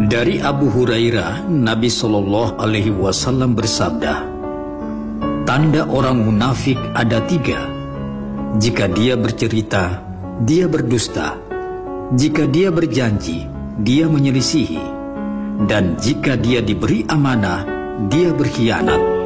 Dari Abu Hurairah, Nabi Shallallahu Alaihi Wasallam bersabda, tanda orang munafik ada 3. Jika dia bercerita, dia berdusta. Jika dia berjanji, dia menyelisihi. Dan jika dia diberi amanah, dia berkhianat.